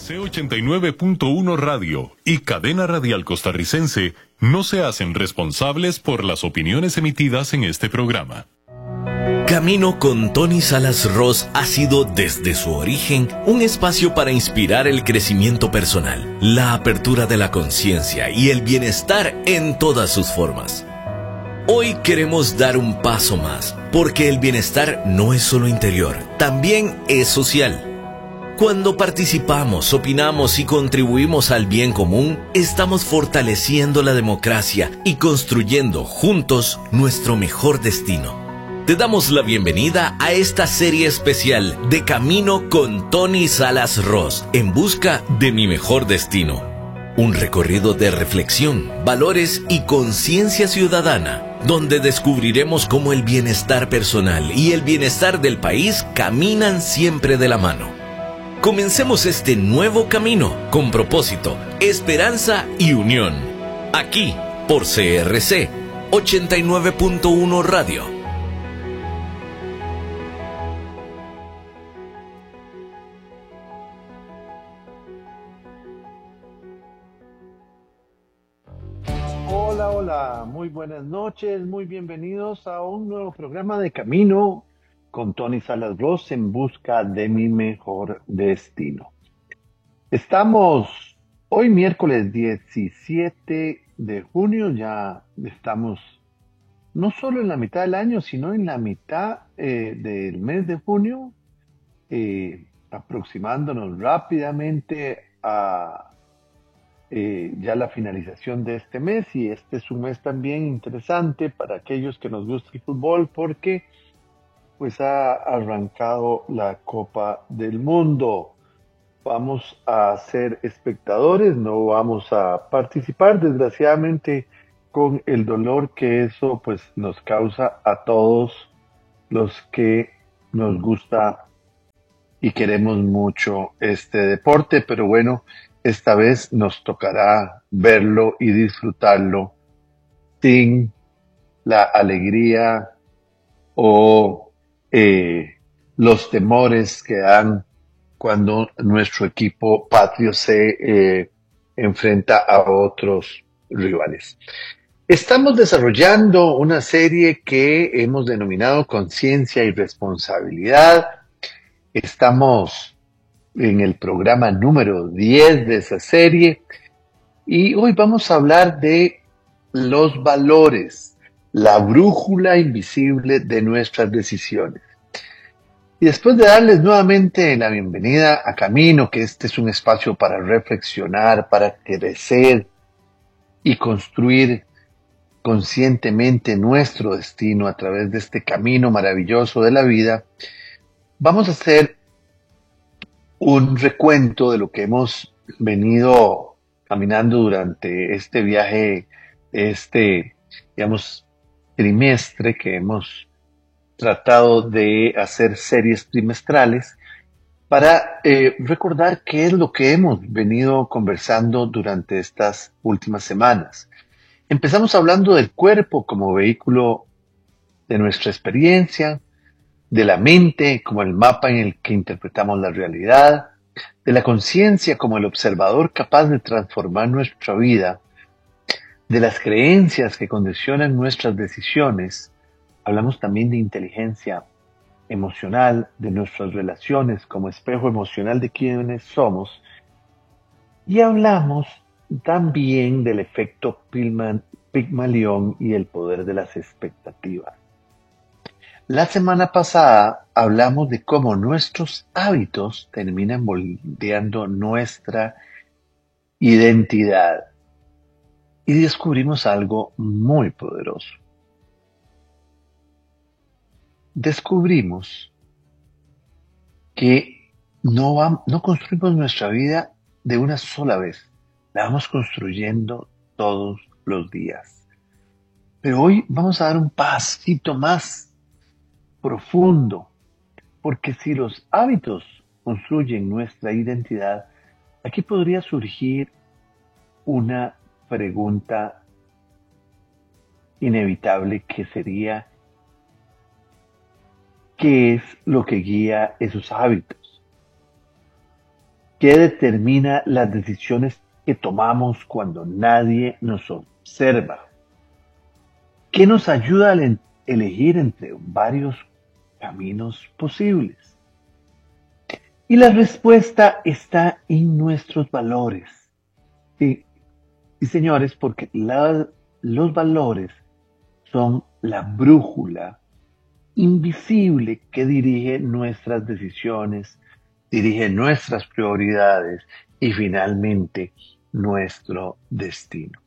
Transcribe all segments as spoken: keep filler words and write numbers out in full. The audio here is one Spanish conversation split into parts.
C ochenta y nueve punto uno Radio y Cadena Radial Costarricense no se hacen responsables por las opiniones emitidas en este programa. Camino con Tony Salas Ross ha sido desde su origen un espacio para inspirar el crecimiento personal, la apertura de la conciencia y el bienestar en todas sus formas. Hoy queremos dar un paso más, porque el bienestar no es solo interior, también es social. Cuando participamos, opinamos y contribuimos al bien común, estamos fortaleciendo la democracia y construyendo juntos nuestro mejor destino. Te damos la bienvenida a esta serie especial de Camino con Tony Salas Ross, en busca de mi mejor destino. Un recorrido de reflexión, valores y conciencia ciudadana, donde descubriremos cómo el bienestar personal y el bienestar del país caminan siempre de la mano. Comencemos este nuevo camino con propósito, esperanza y unión. Aquí, por C R C ochenta y nueve punto uno Radio. Hola, hola, muy buenas noches, muy bienvenidos a un nuevo programa de Camino con Tony Salas Ross en busca de mi mejor destino. Estamos hoy miércoles diecisiete de junio, ya estamos no solo en la mitad del año, sino en la mitad eh, del mes de junio, eh, aproximándonos rápidamente a eh, ya la finalización de este mes, y este es un mes también interesante para aquellos que nos gusta el fútbol porque pues ha arrancado la Copa del Mundo. Vamos a ser espectadores, no vamos a participar, desgraciadamente, con el dolor que eso pues nos causa a todos los que nos gusta y queremos mucho este deporte, pero bueno, esta vez nos tocará verlo y disfrutarlo sin la alegría o Eh, los temores que dan cuando nuestro equipo patrio se eh, enfrenta a otros rivales. Estamos desarrollando una serie que hemos denominado Conciencia y Responsabilidad. Estamos en el programa número diez de esa serie y hoy vamos a hablar de los valores, la brújula invisible de nuestras decisiones. Y después de darles nuevamente la bienvenida a Camino, que este es un espacio para reflexionar, para crecer y construir conscientemente nuestro destino a través de este camino maravilloso de la vida, vamos a hacer un recuento de lo que hemos venido caminando durante este viaje, este, digamos, trimestre que hemos tratado de hacer series trimestrales para eh, recordar qué es lo que hemos venido conversando durante estas últimas semanas. Empezamos hablando del cuerpo como vehículo de nuestra experiencia, de la mente como el mapa en el que interpretamos la realidad, de la conciencia como el observador capaz de transformar nuestra vida, de las creencias que condicionan nuestras decisiones. Hablamos también de inteligencia emocional, de nuestras relaciones como espejo emocional de quienes somos. Y hablamos también del efecto Pigmalión y el poder de las expectativas. La semana pasada hablamos de cómo nuestros hábitos terminan moldeando nuestra identidad. Y descubrimos algo muy poderoso. Descubrimos que no, vamos, no construimos nuestra vida de una sola vez. La vamos construyendo todos los días. Pero hoy vamos a dar un pasito más profundo. Porque si los hábitos construyen nuestra identidad, aquí podría surgir una pregunta inevitable que sería: ¿qué es lo que guía esos hábitos? ¿Qué determina las decisiones que tomamos cuando nadie nos observa? ¿Qué nos ayuda a ele- elegir entre varios caminos posibles? Y la respuesta está en nuestros valores. Sí, y señores, porque la- los valores son la brújula invisible que dirige nuestras decisiones, dirige nuestras prioridades y finalmente nuestro destino.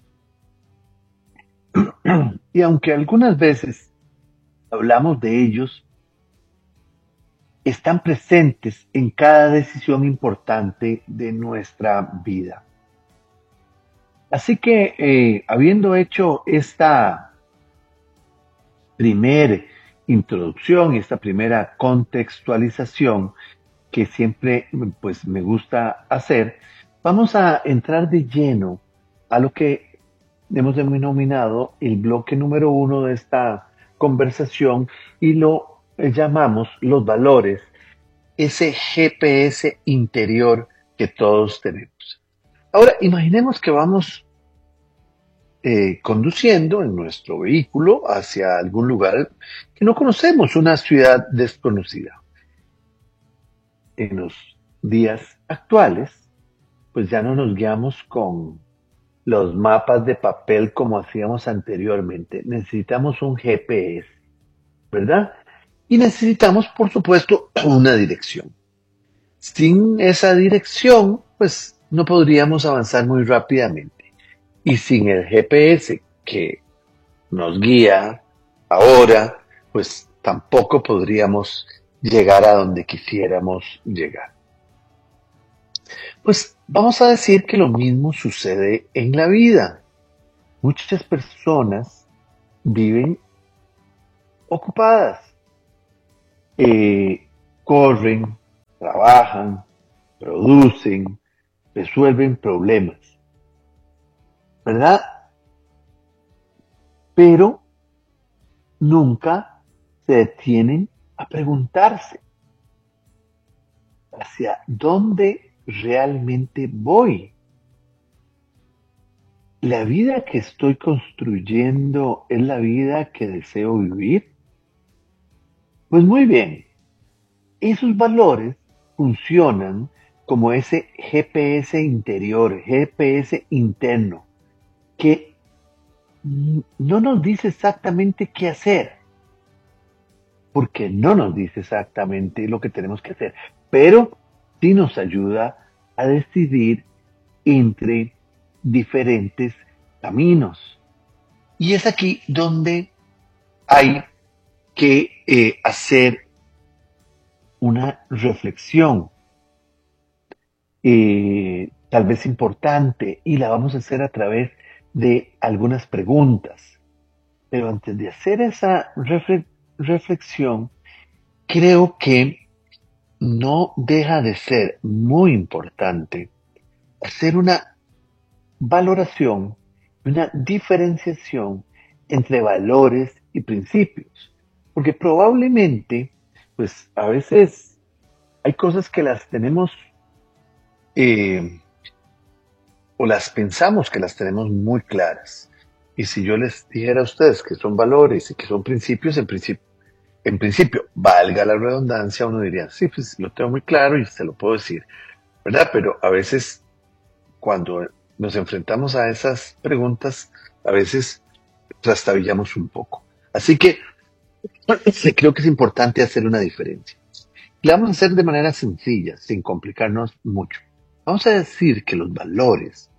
Y aunque algunas veces hablamos de ellos, están presentes en cada decisión importante de nuestra vida. Así que, eh, habiendo hecho esta primera introducción y esta primera contextualización que siempre pues me gusta hacer, vamos a entrar de lleno a lo que hemos denominado el bloque número uno de esta conversación y lo eh, llamamos los valores, ese G P S interior que todos tenemos. Ahora, imaginemos que vamos eh, conduciendo en nuestro vehículo hacia algún lugar que no conocemos, una ciudad desconocida. En los días actuales, pues ya no nos guiamos con los mapas de papel como hacíamos anteriormente. Necesitamos un G P S, ¿verdad? Y necesitamos, por supuesto, una dirección. Sin esa dirección, pues no podríamos avanzar muy rápidamente. Y sin el G P S que nos guía ahora, pues tampoco podríamos llegar a donde quisiéramos llegar. Pues vamos a decir que lo mismo sucede en la vida. Muchas personas viven ocupadas, eh, corren, trabajan, producen, resuelven problemas, ¿verdad? Pero nunca se detienen a preguntarse hacia dónde realmente voy. ¿La vida que estoy construyendo es la vida que deseo vivir? Pues muy bien, esos valores funcionan como ese G P S interior, G P S interno, que no nos dice exactamente qué hacer, porque no nos dice exactamente lo que tenemos que hacer, pero sí nos ayuda a decidir entre diferentes caminos. Y es aquí donde hay que eh, hacer una reflexión, eh, tal vez importante, y la vamos a hacer a través de algunas preguntas. Pero antes de hacer esa refle- reflexión, creo que no deja de ser muy importante hacer una valoración, una diferenciación entre valores y principios. Porque probablemente, pues a veces hay cosas que las tenemos eh, o las pensamos que las tenemos muy claras. Y si yo les dijera a ustedes que son valores y que son principios, en principio, en principio, valga la redundancia, uno diría, sí, pues lo tengo muy claro y se lo puedo decir, ¿verdad? Pero a veces, cuando nos enfrentamos a esas preguntas, a veces trastabillamos un poco. Así que creo que es importante hacer una diferencia. La vamos a hacer de manera sencilla, sin complicarnos mucho. Vamos a decir que los valores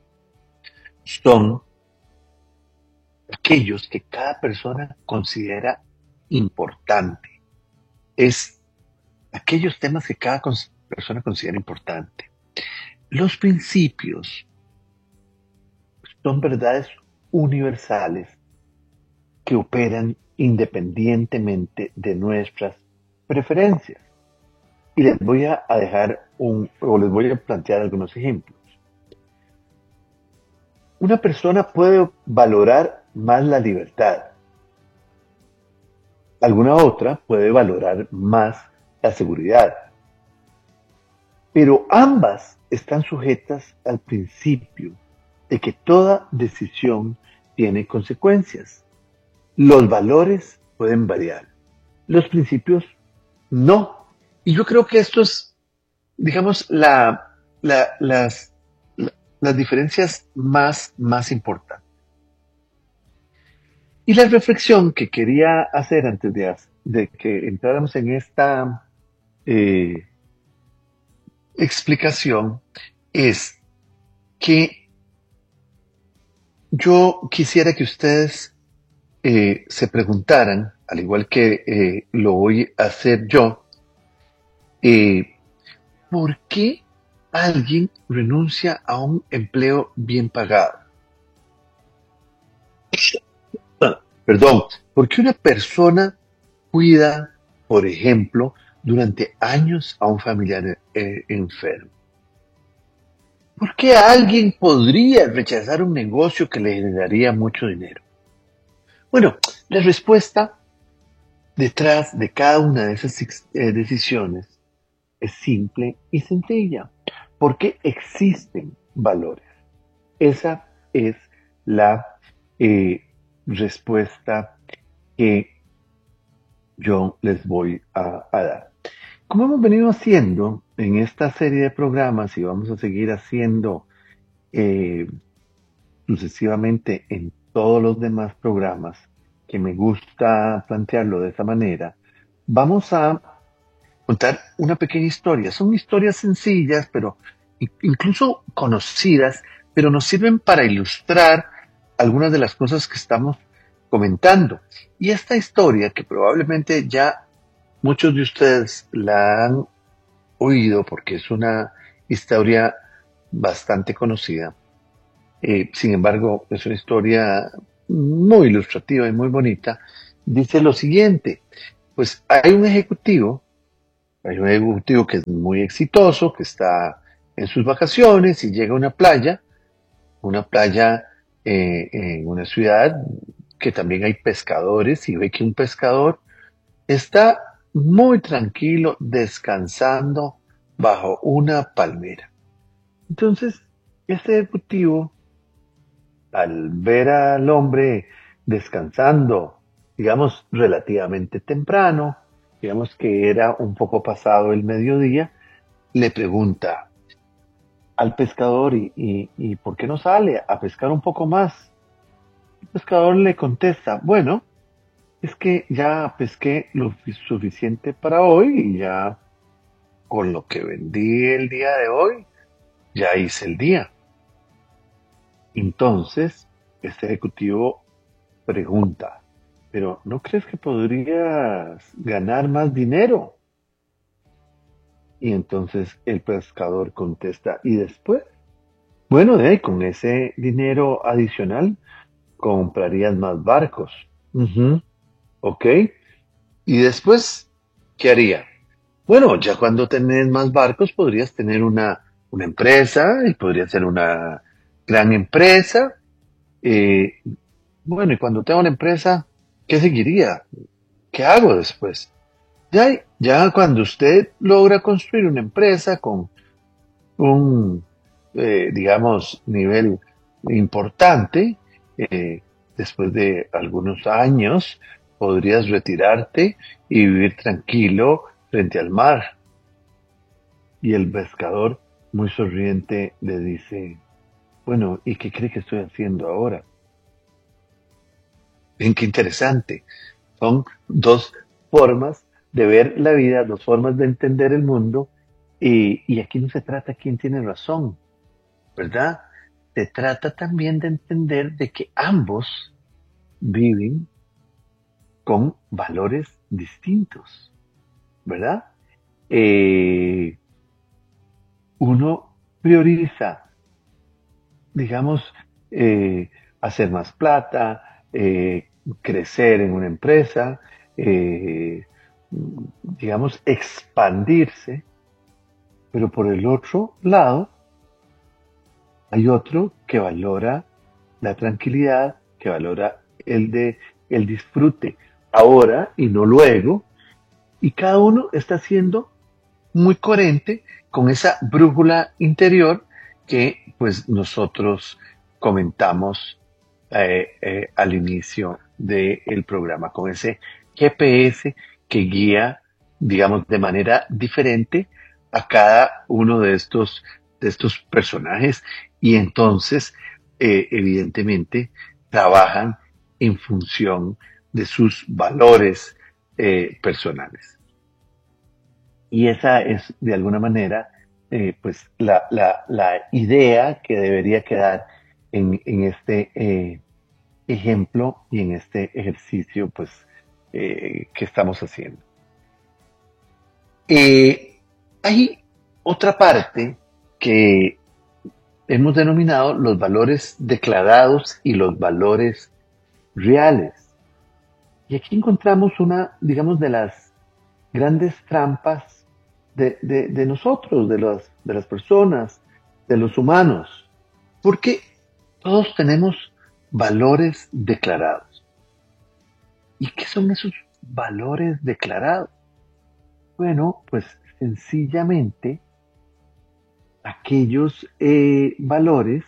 son aquellos que cada persona considera importante. Es aquellos temas que cada persona considera importante. Los principios son verdades universales que operan independientemente de nuestras preferencias. Y les voy a dejar un, o les voy a plantear algunos ejemplos. Una persona puede valorar más la libertad. Alguna otra puede valorar más la seguridad. pero ambas están sujetas al principio de que toda decisión tiene consecuencias. Los valores pueden variar, los principios no. Y yo creo que esto es, digamos, la, la, las, la, las diferencias más, más importantes. Y la reflexión que quería hacer antes de, de que entráramos en esta eh, explicación es que yo quisiera que ustedes eh, se preguntaran, al igual que eh, lo voy a hacer yo, eh, ¿por qué alguien renuncia a un empleo bien pagado? Perdón, ¿por qué una persona cuida, por ejemplo, durante años a un familiar eh, enfermo? ¿Por qué alguien podría rechazar un negocio que le generaría mucho dinero? Bueno, la respuesta detrás de cada una de esas eh, decisiones es simple y sencilla, porque existen valores. Esa es la eh, respuesta que yo les voy a, a dar. Como hemos venido haciendo en esta serie de programas y vamos a seguir haciendo eh, sucesivamente en todos los demás programas, que me gusta plantearlo de esa manera, vamos a contar una pequeña historia. Son historias sencillas, pero incluso conocidas, pero nos sirven para ilustrar algunas de las cosas que estamos comentando. Y esta historia, que probablemente ya muchos de ustedes la han oído porque es una historia bastante conocida, eh, sin embargo es una historia muy ilustrativa y muy bonita, dice lo siguiente: pues hay un ejecutivo, hay un ejecutivo que es muy exitoso, que está en sus vacaciones y llega a una playa, una playa eh, en una ciudad que también hay pescadores, y ve que un pescador está muy tranquilo descansando bajo una palmera. Entonces, este ejecutivo, al ver al hombre descansando, digamos, relativamente temprano, digamos que era un poco pasado el mediodía, le pregunta al pescador, ¿y, y, y por qué no sale a pescar un poco más? El pescador le contesta, bueno, es que ya pesqué lo suficiente para hoy y ya con lo que vendí el día de hoy, ya hice el día. Entonces, este ejecutivo pregunta, pero ¿no crees que podrías ganar más dinero? Y entonces el pescador contesta, ¿y después? Bueno, de ahí, con ese dinero adicional comprarías más barcos. Uh-huh. ¿Ok? Y después, ¿qué haría? Bueno, ya cuando tenés más barcos podrías tener una, una empresa, y podría ser una gran empresa. Eh, bueno, y cuando tenga una empresa, ¿qué seguiría? ¿Qué hago después? Ya, ya cuando usted logra construir una empresa con un, eh, digamos, nivel importante, eh, después de algunos años, podrías retirarte y vivir tranquilo frente al mar. Y el pescador, muy sonriente, le dice, bueno, ¿y qué cree que estoy haciendo ahora? Ven qué interesante. Son dos formas de ver la vida, dos formas de entender el mundo, y, y aquí no se trata quién tiene razón, ¿verdad? Se trata también de entender de que ambos viven con valores distintos, ¿verdad? Eh, uno prioriza, digamos, eh, hacer más plata, eh, crecer en una empresa, eh, digamos, expandirse, pero por el otro lado hay otro que valora la tranquilidad, que valora el de el disfrute ahora y no luego, y cada uno está haciendo muy coherente con esa brújula interior que pues nosotros comentamos eh, eh, al inicio del programa, con ese G P S que guía, digamos, de manera diferente a cada uno de estos, de estos personajes, y entonces, eh, evidentemente, trabajan en función de sus valores eh, personales. Y esa es, de alguna manera, eh, pues la, la, la idea que debería quedar en, en este eh, ejemplo y en este ejercicio, pues, eh, que estamos haciendo. Eh, hay otra parte que hemos denominado los valores declarados y los valores reales. Y aquí encontramos una, digamos, de las grandes trampas de, de, de nosotros, de, los, de las personas, de los humanos, porque todos tenemos valores declarados. ¿Y qué son esos valores declarados? Bueno, pues sencillamente aquellos eh, valores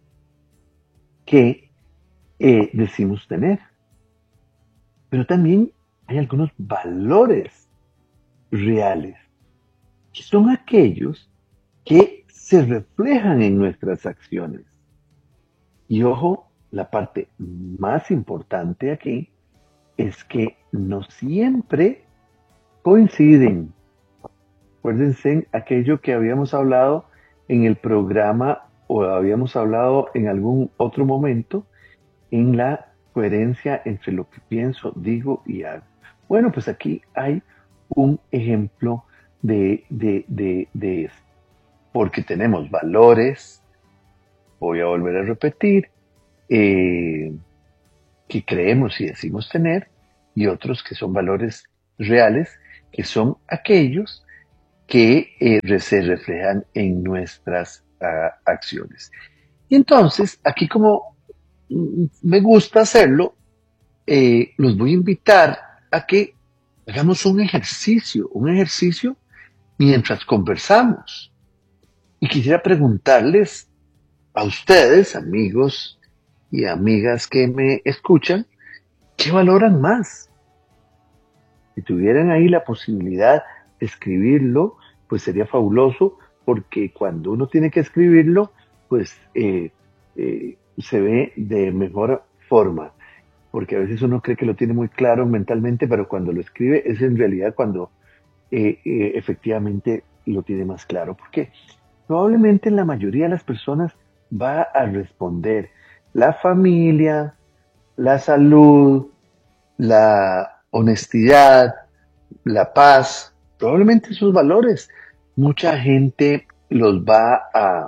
que eh, decimos tener. Pero también hay algunos valores reales, que son aquellos que se reflejan en nuestras acciones. Y ojo, la parte más importante aquí es que no siempre coinciden. Acuérdense en aquello que habíamos hablado en el programa o habíamos hablado en algún otro momento, en la coherencia entre lo que pienso, digo y hago. Bueno, pues aquí hay un ejemplo de, de, de, de esto. Porque tenemos valores, voy a volver a repetir, eh, que creemos y decimos tener, y otros que son valores reales, que son aquellos que eh, se reflejan en nuestras uh, acciones. Y entonces, aquí como me gusta hacerlo, eh, los voy a invitar a que hagamos un ejercicio, un ejercicio mientras conversamos. Y quisiera preguntarles a ustedes, amigos y amigas que me escuchan, ¿qué valoran más? Si tuvieran ahí la posibilidad de escribirlo, pues sería fabuloso, porque cuando uno tiene que escribirlo, pues eh, eh, se ve de mejor forma, porque a veces uno cree que lo tiene muy claro mentalmente, pero cuando lo escribe es en realidad cuando eh, eh, efectivamente lo tiene más claro. ¿Por qué? Probablemente la mayoría de las personas va a responder la familia, la salud, la honestidad, la paz, probablemente esos valores. Mucha gente los va a,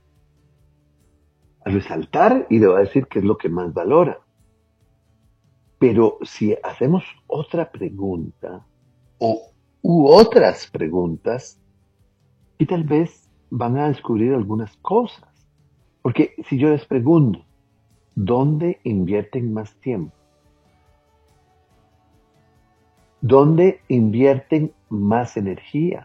a resaltar y le va a decir qué es lo que más valora. Pero si hacemos otra pregunta o u otras preguntas, y tal vez van a descubrir algunas cosas. Porque si yo les pregunto, ¿dónde invierten más tiempo? ¿Dónde invierten más energía?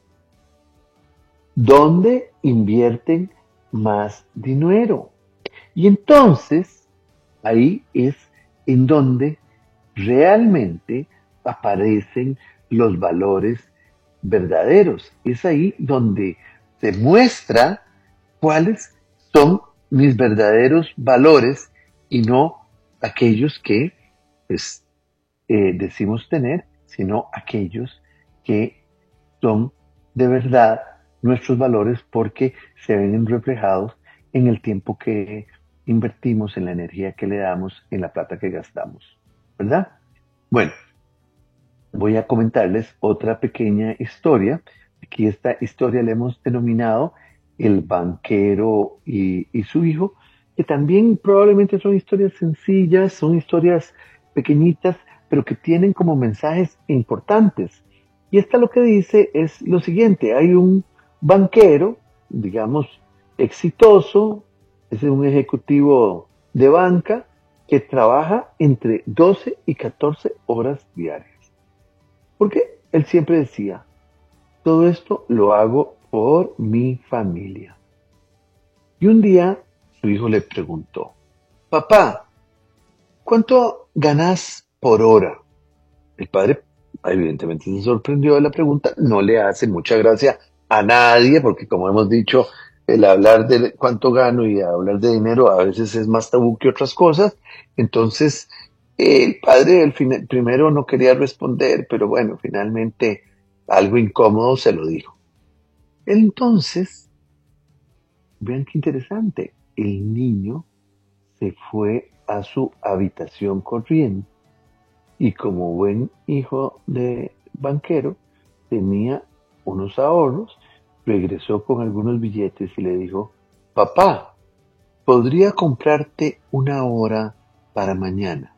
¿Dónde invierten más dinero? Y entonces, ahí es en donde realmente aparecen los valores verdaderos. Es ahí donde se muestra cuáles son mis verdaderos valores y no aquellos que pues, eh, decimos tener, sino aquellos que son de verdad nuestros valores, porque se ven reflejados en el tiempo que invertimos, en la energía que le damos, en la plata que gastamos, ¿verdad? Bueno, voy a comentarles otra pequeña historia. Aquí esta historia la hemos denominado El banquero y, y su hijo, que también probablemente son historias sencillas, son historias pequeñitas, pero que tienen como mensajes importantes. Y esta lo que dice es lo siguiente: hay un banquero, digamos, exitoso, es un ejecutivo de banca que trabaja entre doce y catorce horas diarias. Porque él siempre decía, Todo esto lo hago por mi familia. Y un día su hijo le preguntó, papá, ¿cuánto ganas por hora? El padre evidentemente se sorprendió de la pregunta, no le hace mucha gracia a nadie, porque como hemos dicho, el hablar de cuánto gano y hablar de dinero a veces es más tabú que otras cosas. Entonces, el padre el fin- primero no quería responder, pero bueno, finalmente algo incómodo se lo dijo. Entonces, vean qué interesante, el niño se fue a su habitación corriendo y como buen hijo de banquero tenía unos ahorros, regresó con algunos billetes y le dijo, papá, ¿podría comprarte una hora para mañana?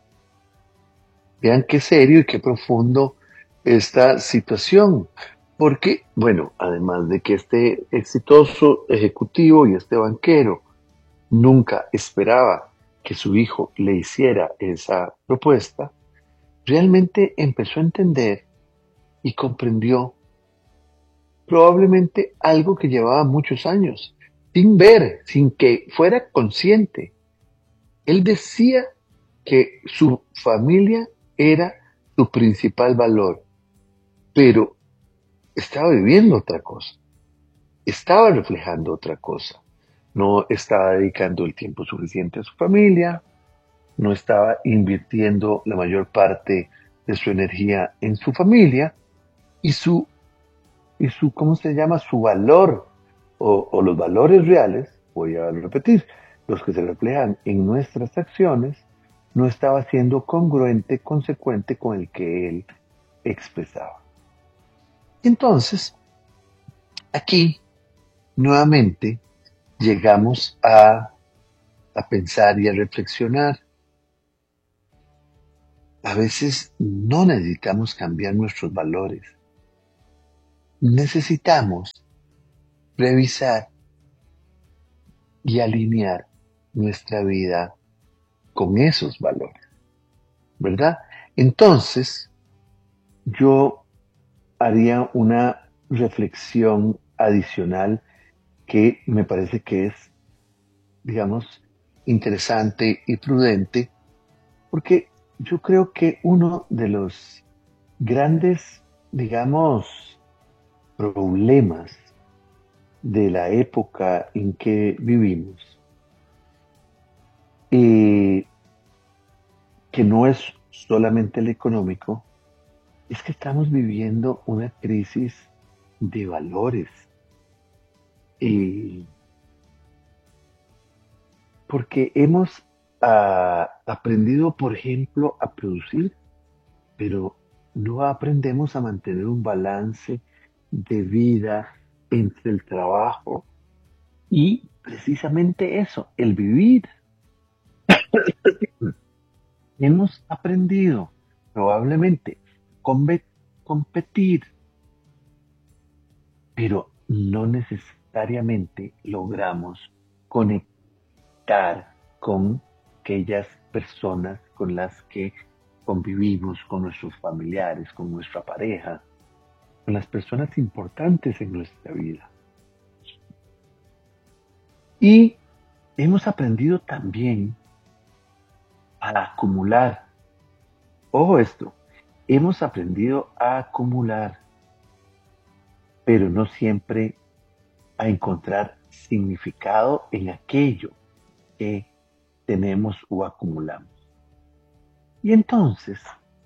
Vean qué serio y qué profundo esta situación. Porque, bueno, además de que este exitoso ejecutivo y este banquero nunca esperaba que su hijo le hiciera esa propuesta, realmente empezó a entender y comprendió probablemente algo que llevaba muchos años, sin ver, sin que fuera consciente. Él decía que su familia era su principal valor, pero estaba viviendo otra cosa, estaba reflejando otra cosa. No estaba dedicando el tiempo suficiente a su familia, no estaba invirtiendo la mayor parte de su energía en su familia y su, y su ¿cómo se llama? Su valor o, o los valores reales, voy a repetir, los que se reflejan en nuestras acciones, no estaba siendo congruente, consecuente con el que él expresaba. Entonces, aquí, nuevamente, llegamos a, a pensar y a reflexionar. A veces no necesitamos cambiar nuestros valores. Necesitamos revisar y alinear nuestra vida con esos valores, ¿verdad? Entonces, yo haría una reflexión adicional que me parece que es, digamos, interesante y prudente, porque yo creo que uno de los grandes, digamos, problemas de la época en que vivimos, y que no es solamente el económico, es que estamos viviendo una crisis de valores. Y porque hemos ah, aprendido, por ejemplo, a producir, pero no aprendemos a mantener un balance de vida entre el trabajo y precisamente eso, el vivir. Hemos aprendido probablemente combe- competir, pero no necesariamente logramos conectar con aquellas personas con las que convivimos, con nuestros familiares, con nuestra pareja, con las personas importantes en nuestra vida. Y hemos aprendido también a acumular. Ojo esto, hemos aprendido a acumular, pero no siempre a encontrar significado en aquello que tenemos o acumulamos. Y entonces,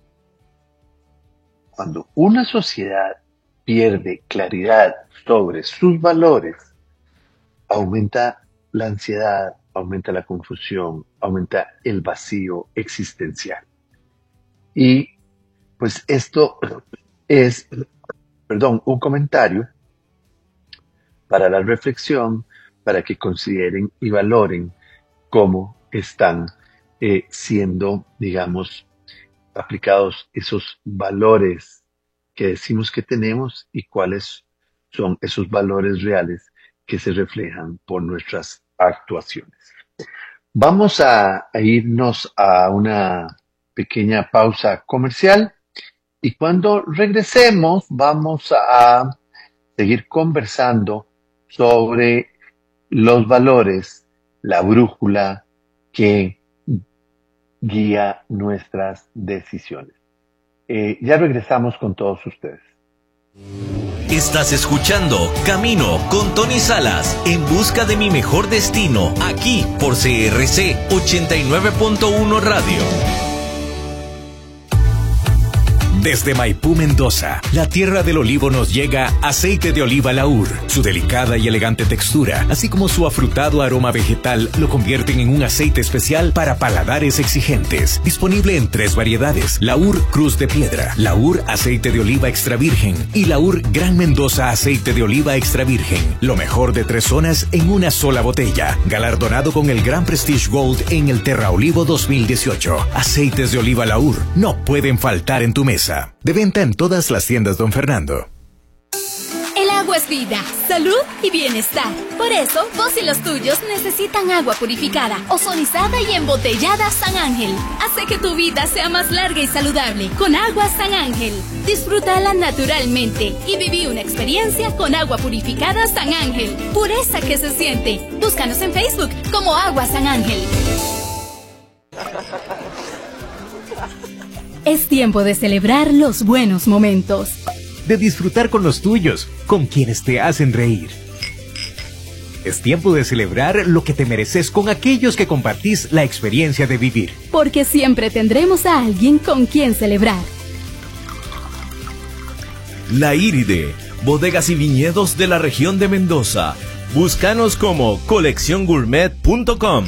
cuando una sociedad pierde claridad sobre sus valores, aumenta la ansiedad, aumenta la confusión, aumenta el vacío existencial. Y pues esto es, perdón, un comentario para la reflexión, para que consideren y valoren cómo están eh, siendo, digamos, aplicados esos valores que decimos que tenemos y cuáles son esos valores reales que se reflejan por nuestras actuaciones. Vamos a, a irnos a una pequeña pausa comercial y cuando regresemos vamos a seguir conversando sobre los valores, la brújula que guía nuestras decisiones. Eh, ya regresamos con todos ustedes. Estás escuchando Camino con Tony Salas, en busca de mi mejor destino, aquí por C R C ochenta y nueve punto uno Radio. Desde Maipú, Mendoza, la tierra del olivo, nos llega aceite de oliva Laur. Su delicada y elegante textura, así como su afrutado aroma vegetal, lo convierten en un aceite especial para paladares exigentes. Disponible en tres variedades: Laur Cruz de Piedra, Laur Aceite de Oliva Extra Virgen y Laur Gran Mendoza Aceite de Oliva Extra Virgen. Lo mejor de tres zonas en una sola botella. Galardonado con el Gran Prestige Gold en el Terra Olivo dos mil dieciocho. Aceites de oliva Laur no pueden faltar en tu mesa. De venta en todas las tiendas Don Fernando. El agua es vida, salud y bienestar. Por eso, vos y los tuyos necesitan agua purificada, ozonizada y embotellada San Ángel. Hace que tu vida sea más larga y saludable con agua San Ángel. Disfrútala naturalmente y viví una experiencia con agua purificada San Ángel. Pureza que se siente. Búscanos en Facebook como Agua San Ángel. Es tiempo de celebrar los buenos momentos. De disfrutar con los tuyos, con quienes te hacen reír. Es tiempo de celebrar lo que te mereces con aquellos que compartís la experiencia de vivir. Porque siempre tendremos a alguien con quien celebrar. La Iride, bodegas y viñedos de la región de Mendoza. Búscanos como colección gourmet punto com.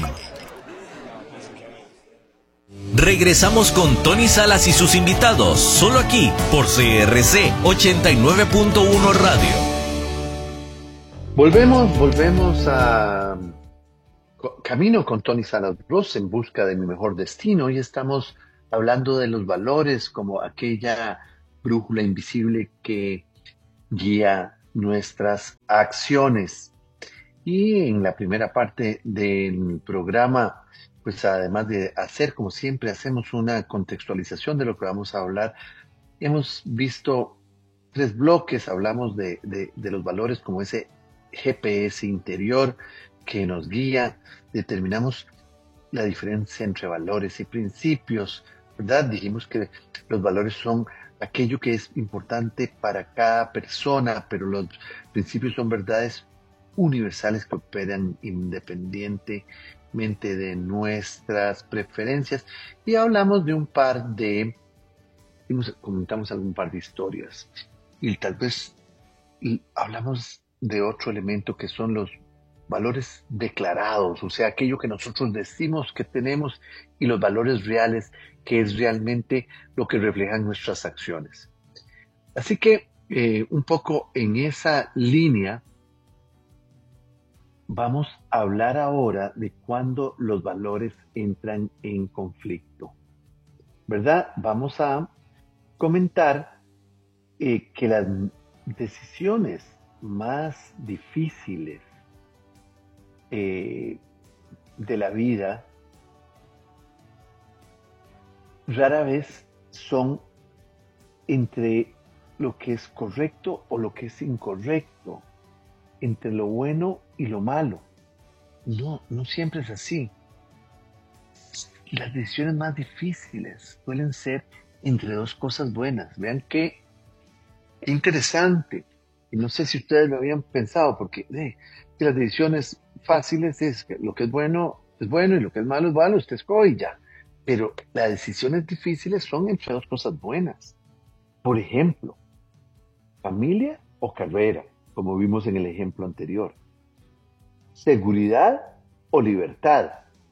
Regresamos con Tony Salas y sus invitados, solo aquí por C R C ochenta y nueve punto uno Radio. Volvemos, volvemos a Camino con Tony Salas Ross, en busca de mi mejor destino. Hoy estamos hablando de los valores como aquella brújula invisible que guía nuestras acciones. Y en la primera parte del programa, pues además de hacer, como siempre, hacemos una contextualización de lo que vamos a hablar. Hemos visto tres bloques, hablamos de, de, de los valores como ese G P S interior que nos guía, determinamos la diferencia entre valores y principios, ¿verdad? Dijimos que los valores son aquello que es importante para cada persona, pero los principios son verdades universales que operan independientemente de nuestras preferencias. Y hablamos de un par de, comentamos algún par de historias, y tal vez y hablamos de otro elemento que son los valores declarados, o sea, aquello que nosotros decimos que tenemos, y los valores reales, que es realmente lo que reflejan nuestras acciones. Así que eh, un poco en esa línea vamos a hablar ahora de cuando los valores entran en conflicto, ¿verdad? Vamos a comentar eh, que las decisiones más difíciles eh, de la vida rara vez son entre lo que es correcto o lo que es incorrecto, entre lo bueno y lo malo. No, no siempre es así. Las decisiones más difíciles suelen ser entre dos cosas buenas. Vean qué, qué interesante. Y no sé si ustedes lo habían pensado, porque eh, que las decisiones fáciles es que lo que es bueno es bueno y lo que es malo es malo, usted escoge y ya. Pero las decisiones difíciles son entre dos cosas buenas. Por ejemplo, familia o carrera, como vimos en el ejemplo anterior. Seguridad o libertad,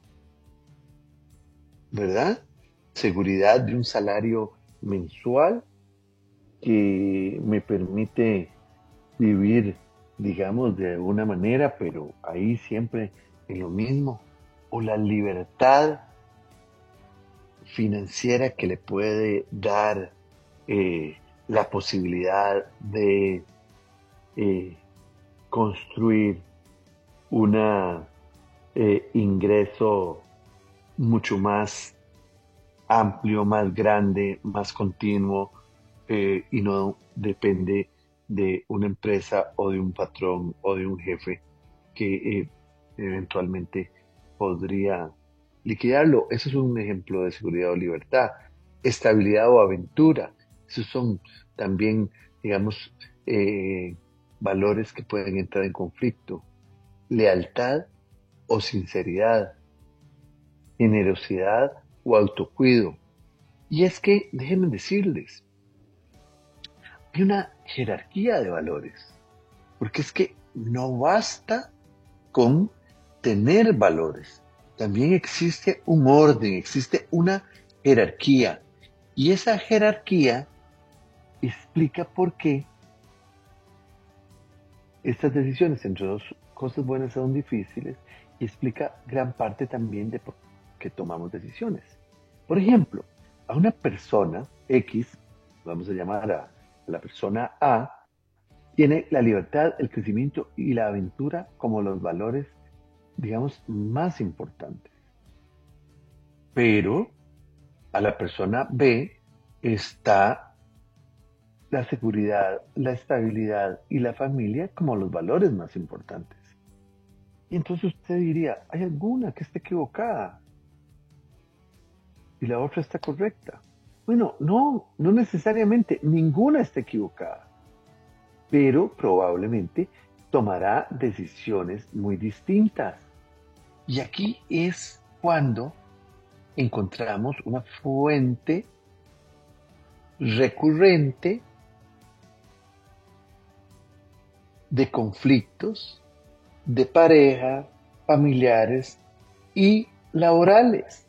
¿verdad? Seguridad de un salario mensual que me permite vivir, digamos, de alguna manera, pero ahí siempre en lo mismo. O la libertad financiera que le puede dar eh, la posibilidad de eh, construir un eh, ingreso mucho más amplio, más grande, más continuo, eh, y no depende de una empresa o de un patrón o de un jefe que eh, eventualmente podría liquidarlo. Eso es un ejemplo de seguridad o libertad. Estabilidad o aventura. Esos son también, digamos, eh, valores que pueden entrar en conflicto. Lealtad o sinceridad. Generosidad o autocuido. Y es que, déjenme decirles, hay una jerarquía de valores. Porque es que no basta con tener valores. También existe un orden, existe una jerarquía. Y esa jerarquía explica por qué estas decisiones entre dos cosas buenas son difíciles y explica gran parte también de por qué tomamos decisiones. Por ejemplo, a una persona X, vamos a llamar a la persona A, tiene la libertad, el crecimiento y la aventura como los valores, digamos, más importantes. Pero a la persona B está la seguridad, la estabilidad y la familia como los valores más importantes. Y entonces usted diría, ¿hay alguna que esté equivocada? Y la otra está correcta. Bueno, no, no necesariamente, ninguna está equivocada. Pero probablemente tomará decisiones muy distintas. Y aquí es cuando encontramos una fuente recurrente de conflictos de pareja, familiares y laborales.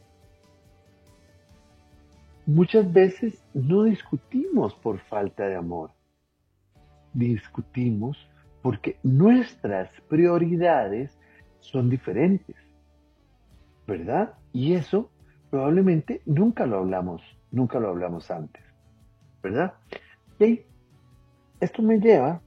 Muchas veces no discutimos por falta de amor. Discutimos porque nuestras prioridades son diferentes, ¿verdad? Y eso probablemente nunca lo hablamos, nunca lo hablamos antes, ¿verdad? Y esto me lleva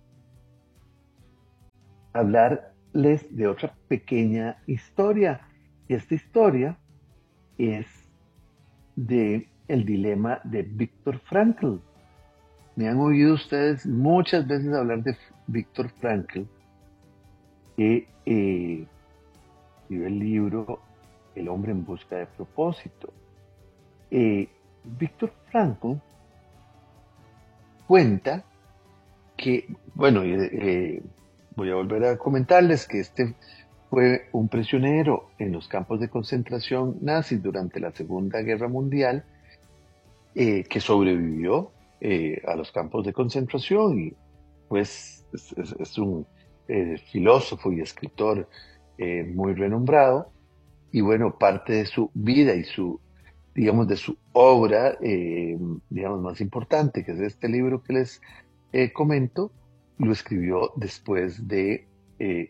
a hablarles de otra pequeña historia. Y esta historia es de el dilema de Viktor Frankl. Me han oído ustedes muchas veces hablar de Viktor Frankl, que eh, escribió el libro El hombre en busca de propósito. Eh, Viktor Frankl cuenta que, bueno, eh, voy a volver a comentarles que este fue un prisionero en los campos de concentración nazis durante la Segunda Guerra Mundial, eh, que sobrevivió eh, a los campos de concentración y pues es, es, es un eh, filósofo y escritor eh, muy renombrado. Y bueno, parte de su vida y su, digamos, de su obra, eh, digamos, más importante, que es este libro que les eh, comento, lo escribió después de, eh,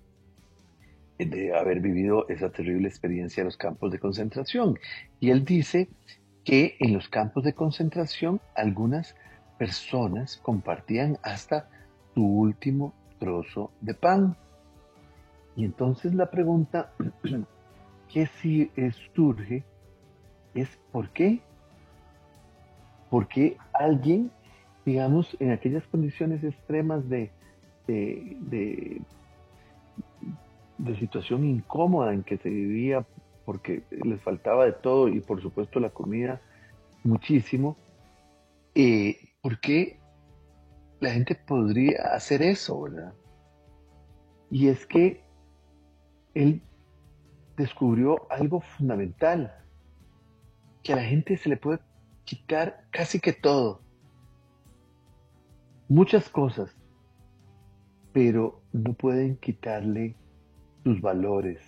de haber vivido esa terrible experiencia en los campos de concentración. Y él dice que en los campos de concentración algunas personas compartían hasta su último trozo de pan. Y entonces la pregunta que sí surge es ¿por qué? ¿Por qué alguien, digamos, en aquellas condiciones extremas de, de, de, de situación incómoda en que se vivía porque les faltaba de todo y por supuesto la comida muchísimo, eh, ¿por qué la gente podría hacer eso, verdad? Y es que él descubrió algo fundamental, que a la gente se le puede quitar casi que todo, muchas cosas, pero no pueden quitarle sus valores.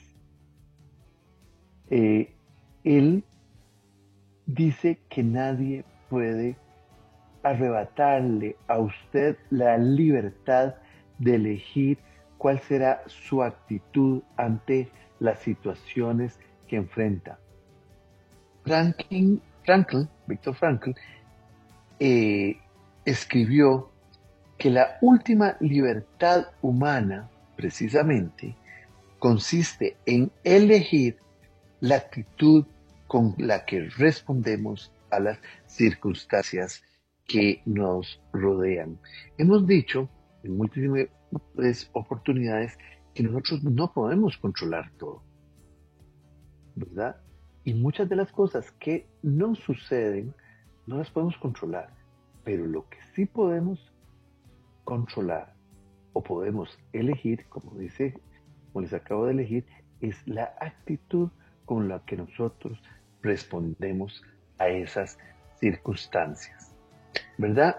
Eh, él dice que nadie puede arrebatarle a usted la libertad de elegir cuál será su actitud ante las situaciones que enfrenta. Franklin, Frankl, Viktor Frankl, eh, escribió que la última libertad humana, precisamente, consiste en elegir la actitud con la que respondemos a las circunstancias que nos rodean. Hemos dicho en múltiples oportunidades que nosotros no podemos controlar todo, ¿verdad? Y muchas de las cosas que no suceden no las podemos controlar, pero lo que sí podemos controlar o podemos elegir, como dice, como les acabo de elegir, es la actitud con la que nosotros respondemos a esas circunstancias, ¿verdad?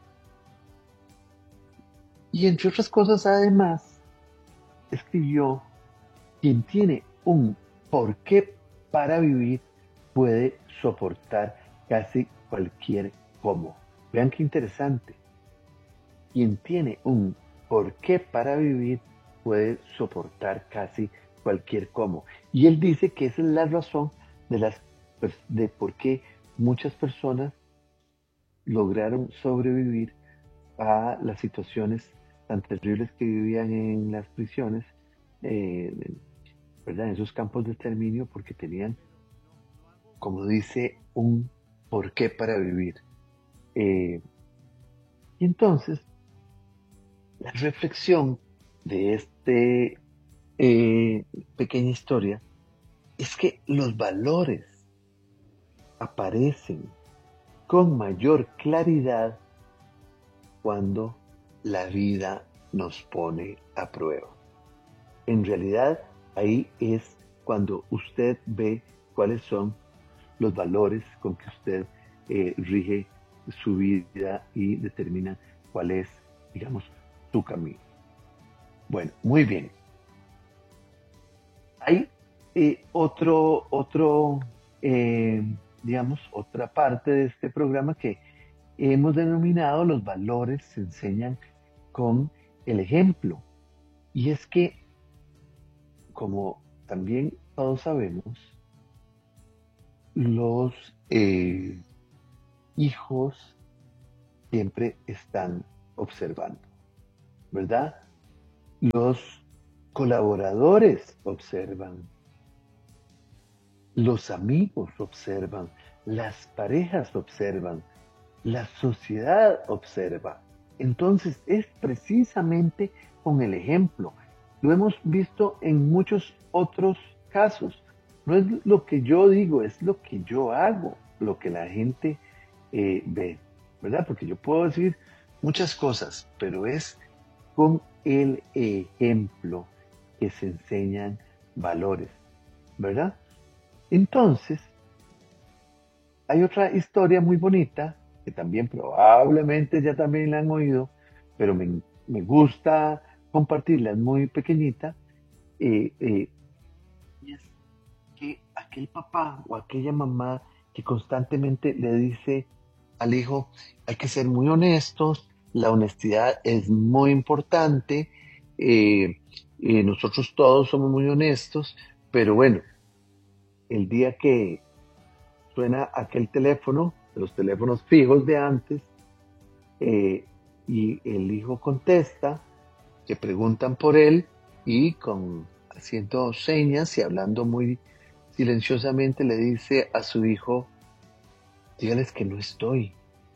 Y entre otras cosas, además, escribió: quien tiene un porqué para vivir puede soportar casi cualquier cómo. Vean qué interesante. Quien tiene un porqué para vivir puede soportar casi cualquier cómo. Y él dice que esa es la razón de, las, de por qué muchas personas lograron sobrevivir a las situaciones tan terribles que vivían en las prisiones, eh, ¿verdad? En esos campos de exterminio, porque tenían, como dice, un porqué para vivir. Eh, y entonces, la reflexión de esta eh, pequeña historia es que los valores aparecen con mayor claridad cuando la vida nos pone a prueba. En realidad, ahí es cuando usted ve cuáles son los valores con que usted eh, rige su vida y determina cuál es, digamos, su camino. Bueno, muy bien. Hay eh, otro, otro eh, digamos, otra parte de este programa que hemos denominado los valores se enseñan con el ejemplo. Y es que, como también todos sabemos, los eh, hijos siempre están observando, ¿verdad? Los colaboradores observan, los amigos observan, las parejas observan, la sociedad observa. Entonces es precisamente con el ejemplo. Lo hemos visto en muchos otros casos. No es lo que yo digo, es lo que yo hago, lo que la gente eh, ve, ¿verdad? Porque yo puedo decir muchas cosas, pero es con el ejemplo que se enseñan valores, ¿verdad? Entonces, hay otra historia muy bonita, que también probablemente ya también la han oído, pero me, me gusta compartirla, es muy pequeñita, eh, eh, y es que aquel papá o aquella mamá que constantemente le dice al hijo: hay que ser muy honestos, la honestidad es muy importante, eh, eh, nosotros todos somos muy honestos, pero bueno, el día que suena aquel teléfono, de los teléfonos fijos de antes, eh, y el hijo contesta, que preguntan por él, y con haciendo señas y hablando muy silenciosamente le dice a su hijo: dígales que no estoy.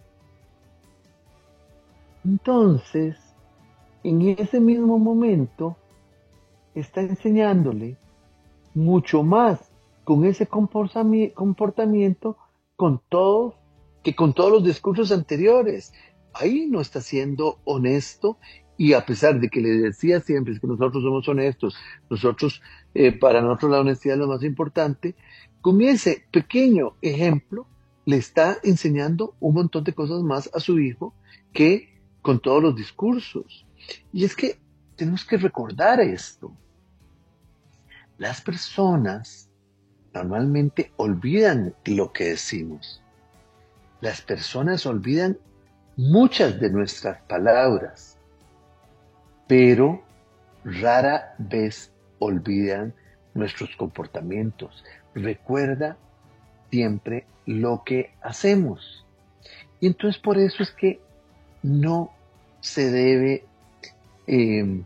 Entonces, en ese mismo momento, está enseñándole mucho más con ese comportamiento con todos, que con todos los discursos anteriores. Ahí no está siendo honesto, y a pesar de que le decía siempre que nosotros somos honestos, nosotros, eh, para nosotros la honestidad es lo más importante, con ese pequeño ejemplo le está enseñando un montón de cosas más a su hijo que con todos los discursos. Y es que tenemos que recordar esto. Las personas normalmente olvidan lo que decimos. Las personas olvidan muchas de nuestras palabras, pero rara vez olvidan nuestros comportamientos. Recuerda siempre lo que hacemos. Y entonces por eso es que no se debe eh,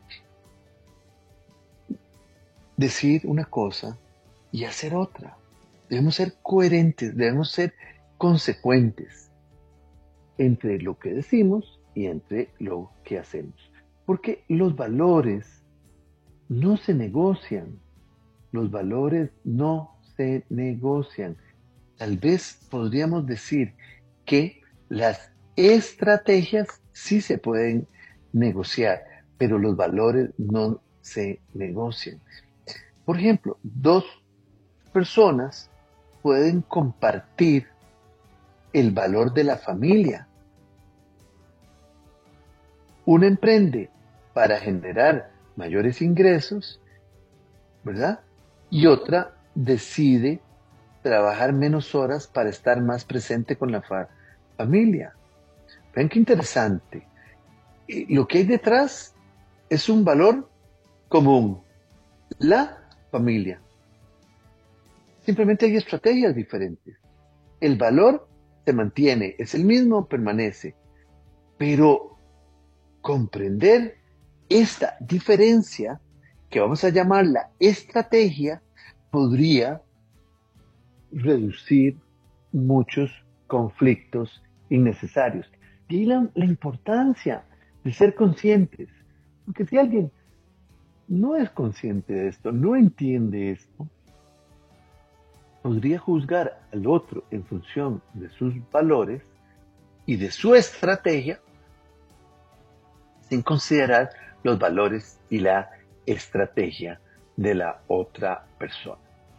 decir una cosa y hacer otra. Debemos ser coherentes, debemos ser consecuentes. entre lo que decimos y entre lo que hacemos. Porque los valores no se negocian. Los valores no se negocian. Tal vez podríamos decir que las estrategias sí se pueden negociar, pero los valores no se negocian. Por ejemplo, dos personas pueden compartir el valor de la familia. Una emprende para generar mayores ingresos, ¿verdad? Y otra decide trabajar menos horas para estar más presente con la fa- familia. Ven qué interesante. Y lo que hay detrás es un valor común, la familia. Simplemente hay estrategias diferentes. El valor se mantiene, es el mismo, permanece. Pero comprender esta diferencia, que vamos a llamarla estrategia, podría reducir muchos conflictos innecesarios. Y ahí la, la importancia de ser conscientes. Porque si alguien no es consciente de esto, no entiende esto, podría juzgar al otro en función de sus valores y de su estrategia sin considerar los valores y la estrategia de la otra persona.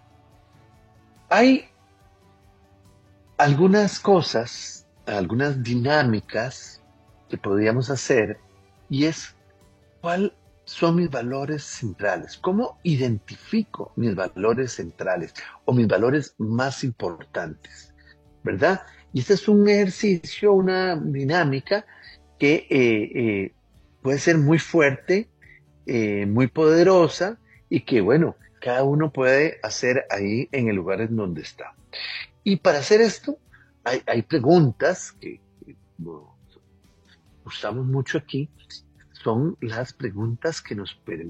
Hay algunas cosas, algunas dinámicas que podríamos hacer, y es cuáles son mis valores centrales, cómo identifico mis valores centrales o mis valores más importantes, ¿verdad? Y este es un ejercicio, una dinámica que eh, eh, puede ser muy fuerte, eh, muy poderosa, y que, bueno, cada uno puede hacer ahí en el lugar en donde está. Y para hacer esto, hay, hay preguntas que, que bueno, usamos mucho aquí, son las preguntas que nos permiten